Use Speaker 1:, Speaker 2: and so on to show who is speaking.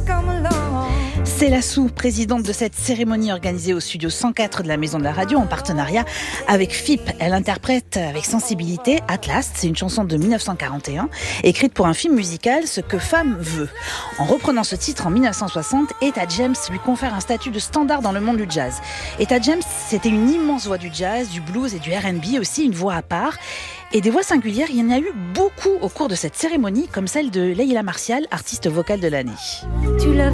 Speaker 1: C'est la présidente de cette cérémonie organisée au studio 104 de la Maison de la Radio en partenariat avec FIP. Elle interprète avec sensibilité Atlas, c'est une chanson de 1941, écrite pour un film musical, Ce que femme veut. En reprenant ce titre en 1960, Etta James lui confère un statut de standard dans le monde du jazz. Etta James, c'était une immense voix du jazz, du blues et du R&B, aussi une voix à part. Et des voix singulières, il y en a eu beaucoup au cours de cette cérémonie, comme celle de Leila Martial, artiste vocale de l'année.
Speaker 2: Tu l'as